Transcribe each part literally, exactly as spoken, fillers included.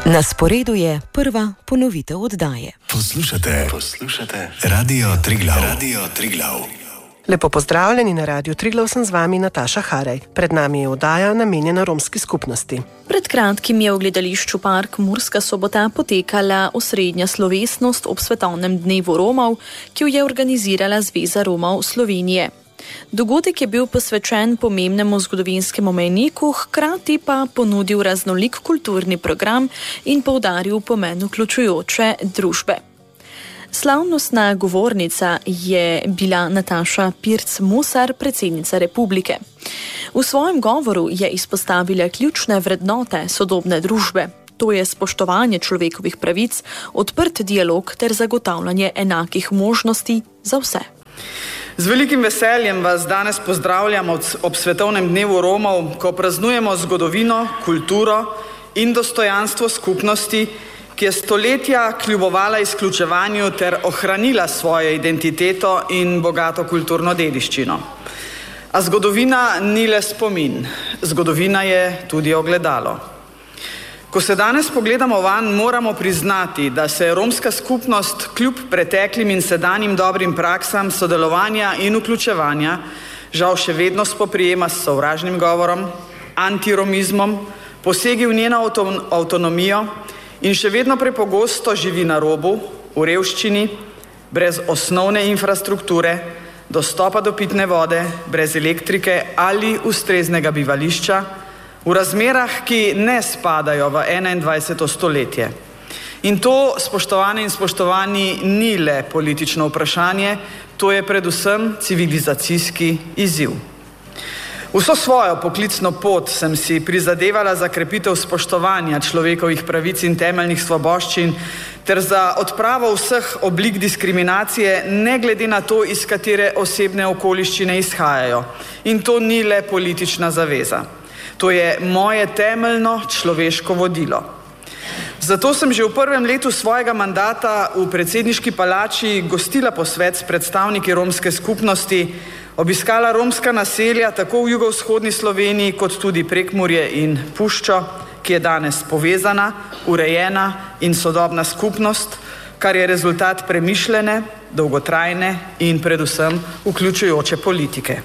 Na sporedu je prva ponovitev oddaje. Poslušate, poslušate Radio Triglav. Radio Triglav. Lepo pozdravljeni na Radiu Triglav, sem z vami Nataša Haraj. Pred nami je oddaja namenjena romski skupnosti. Pred kratkim je v gledališču Park Murska Sobota potekala osrednja slovesnost ob svetovnem dnevu Romov, ki jo je organizirala Zveza Romov Slovenije. Dogodek je bil posvečen pomembnemu zgodovinskemu mejniku, hkrati pa ponudil raznolik kulturni program in poudaril pomen vključujoče družbe. Slavnostna govornica je bila Nataša Pirc-Musar, predsednica republike. V svojem govoru je izpostavila ključne vrednote sodobne družbe. To je spoštovanje človekovih pravic, odprt dialog ter zagotavljanje enakih možnosti za vse. Z velikim veseljem vas danes pozdravljam ob svetovnem dnevu Romov, ko praznujemo zgodovino, kulturo in dostojanstvo skupnosti, ki je stoletja kljubovala izključevanju ter ohranila svojo identiteto in bogato kulturno dediščino. A zgodovina ni le spomin, zgodovina je tudi ogledalo. Ko se danes pogledamo vanj, moramo priznati, da se romska skupnost kljub preteklim in sedanjim dobrim praksam sodelovanja in vključevanja žal še vedno spoprijema s sovražnim govorom, antiromizmom, posegi v njeno avtonomijo in še vedno prepogosto živi na robu, v revščini, brez osnovne infrastrukture, dostopa do pitne vode, brez elektrike ali ustreznega bivališča, v razmerah, ki ne spadajo v enaindvajseto stoletje. In to, spoštovane in spoštovani, ni le politično vprašanje, to je predvsem civilizacijski izziv. Vso svojo poklicno pot sem si prizadevala za krepitev spoštovanja človekovih pravic in temeljnih svoboščin ter za odpravo vseh oblik diskriminacije, ne glede na to, iz katere osebne okoliščine izhajajo. In to ni le politična zaveza. To je moje temeljno človeško vodilo. Zato sem že v prvem letu svojega mandata v predsedniški palači gostila posvet s predstavniki romske skupnosti, obiskala romska naselja tako v jugovzhodni Sloveniji kot tudi Prekmurje in Puščo, ki je danes povezana, urejena in sodobna skupnost, kar je rezultat premišljene, dolgotrajne in predvsem vključujoče politike.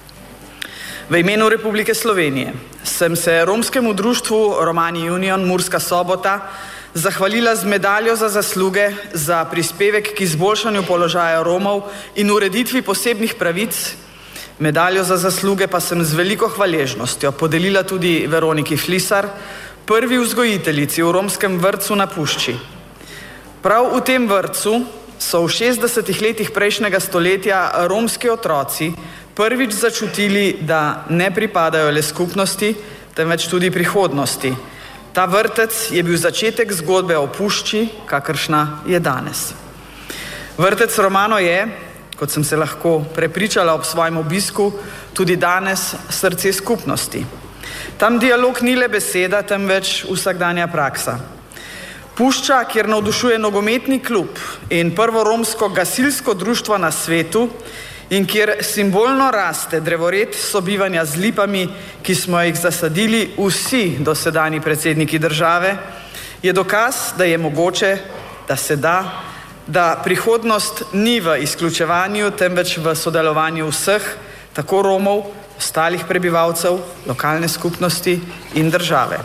V imenu Republike Slovenije sem se romskemu društvu Romani Union Murska Sobota zahvalila z medaljo za zasluge za prispevek k izboljšanju položaja Romov in ureditvi posebnih pravic. Medaljo za zasluge pa sem z veliko hvaležnostjo podelila tudi Veroniki Flisar, prvi vzgojiteljici v romskem vrtcu na Pušči. Prav v tem vrtcu so v šestdesetih letih prejšnjega stoletja romski otroci prvič začutili, da ne pripadajo le skupnosti, temveč tudi prihodnosti. Ta vrtec je bil začetek zgodbe o Pušči, kakršna je danes. Vrtec Romano je, kot sem se lahko prepričala ob svojem obisku, tudi danes srce skupnosti. Tam dialog ni le beseda, temveč vsakdanja praksa. Pušča, kjer navdušuje nogometni klub in prvo romsko gasilsko društvo na svetu, in kjer simbolno raste drevored sobivanja z lipami, ki smo jih zasadili vsi dosedanji predsedniki države, je dokaz, da je mogoče, da se da, da prihodnost ni v izključevanju, temveč v sodelovanju vseh, tako Romov, ostalih prebivalcev, lokalne skupnosti in države.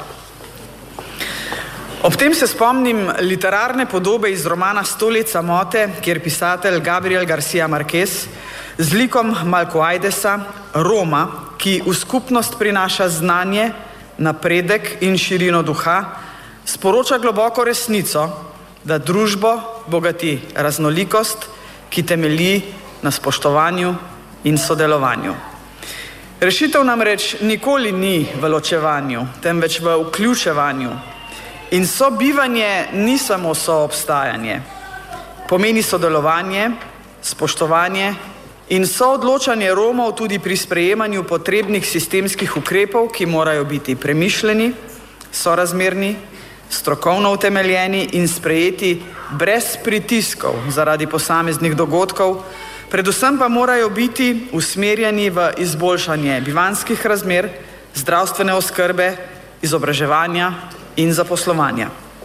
Ob tem se spomnim literarne podobe iz romana Sto let samote, kjer pisatelj Gabriel García Márquez z likom Malkoajdesa, Roma, ki v skupnost prinaša znanje, napredek in širino duha, sporoča globoko resnico, da družbo bogati raznolikost, ki temelji na spoštovanju in sodelovanju. Rešitev namreč nikoli ni v ločevanju, temveč v vključevanju. In sobivanje ni samo soobstajanje. Pomeni sodelovanje, spoštovanje in soodločanje Romov tudi pri sprejemanju potrebnih sistemskih ukrepov, ki morajo biti premišljeni, sorazmerni, strokovno utemeljeni in sprejeti brez pritiskov zaradi posameznih dogodkov, predvsem pa morajo biti usmerjeni v izboljšanje bivanjskih razmer, zdravstvene oskrbe, izobraževanja in zaposlovanja.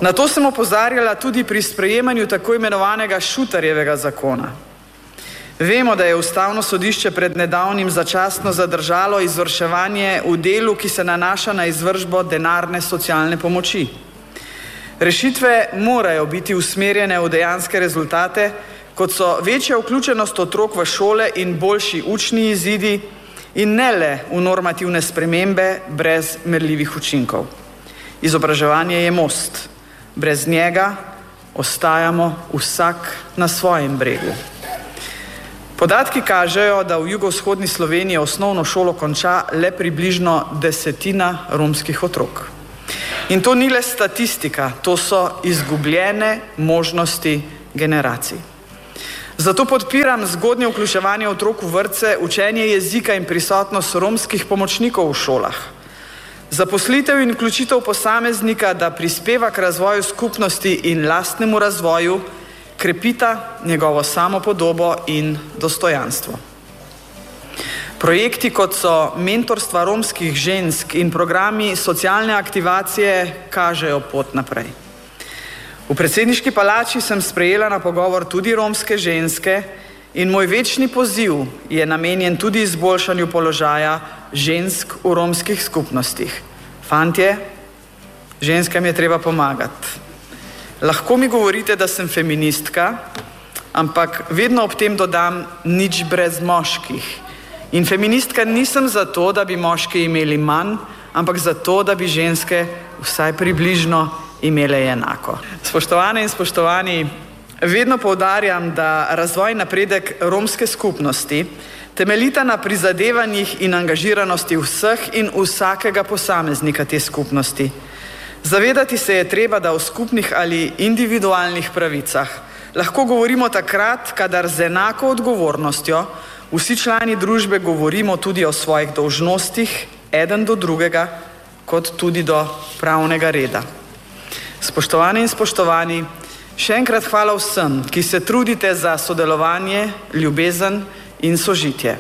Na to sem opozarjala tudi pri sprejemanju tako imenovanega Šutarjevega zakona. Vemo, da je Ustavno sodišče pred nedavnim začasno zadržalo izvrševanje v delu, ki se nanaša na izvršbo denarne socialne pomoči. Rešitve morajo biti usmerjene v dejanske rezultate, kot so večja vključenost otrok v šole in boljši učni izidi, in ne le v normativne spremembe brez merljivih učinkov. Izobraževanje je most. Brez njega ostajamo vsak na svojem bregu. Podatki kažejo, da v jugovzhodni Sloveniji osnovno šolo konča le približno desetina romskih otrok. In to ni le statistika, to so izgubljene možnosti generacij. Zato podpiram zgodnje vključevanje otrok v vrtce, učenje jezika in prisotnost romskih pomočnikov v šolah. Zaposlitev in vključitev posameznika, da prispeva k razvoju skupnosti in lastnemu razvoju, krepita njegovo samopodobo in dostojanstvo. Projekti, kot so mentorstva romskih žensk in programi socialne aktivacije, kažejo pot naprej. V predsedniški palači sem sprejela na pogovor tudi romske ženske in moj večni poziv je namenjen tudi izboljšanju položaja žensk v romskih skupnostih. Fantje, ženskam je treba pomagati. Lahko mi govorite, da sem feministka, ampak vedno ob tem dodam nič brez moških. In feministka nisem zato, da bi moški imeli manj, ampak zato, da bi ženske vsaj približno imele enako. Spoštovane in spoštovani, vedno poudarjam, da razvoj in napredek romske skupnosti temeljita na prizadevanjih in angažiranosti vseh in vsakega posameznika te skupnosti. Zavedati se je treba, da o skupnih ali individualnih pravicah lahko govorimo takrat, kadar z enako odgovornostjo vsi člani družbe govorimo tudi o svojih dolžnostih, eden do drugega, kot tudi do pravnega reda. Spoštovane in spoštovani, še enkrat hvala vsem, ki se trudite za sodelovanje, ljubezen in sožitje.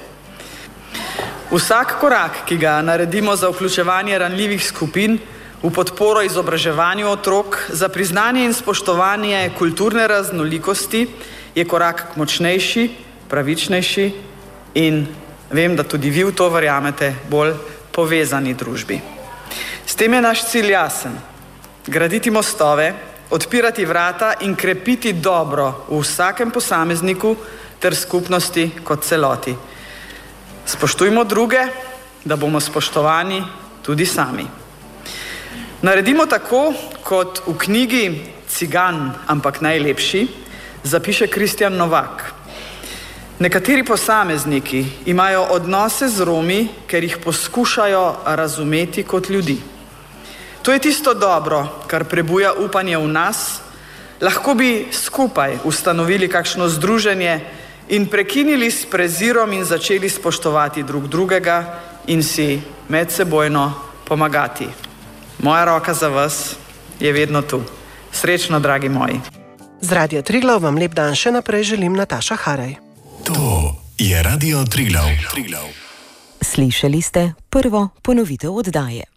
Vsak korak, ki ga naredimo za vključevanje ranljivih skupin v podporo izobraževanju otrok, za priznanje in spoštovanje kulturne raznolikosti, je korak k močnejši, pravičnejši in vem, da tudi vi v to verjamete, bolj povezani družbi. S tem je naš cilj jasen. Graditi mostove, odpirati vrata in krepiti dobro v vsakem posamezniku ter skupnosti kot celoti. Spoštujmo druge, da bomo spoštovani tudi sami. Naredimo tako, kot v knjigi Cigan, ampak najlepši, zapiše Kristjan Novak. Nekateri posamezniki imajo odnose z Romi, ker jih poskušajo razumeti kot ljudi. To je tisto dobro, kar prebuja upanje v nas. Lahko bi skupaj ustanovili kakšno združenje in prekinili s prezirom in začeli spoštovati drug drugega in si medsebojno pomagati. Moja roka za vas je vedno tu. Srečno, dragi moji. Z Radia Triglav vam lep dan še naprej želim Nataša Haraj. To je Radio Triglav. Slišali ste prvo ponovitev oddaje.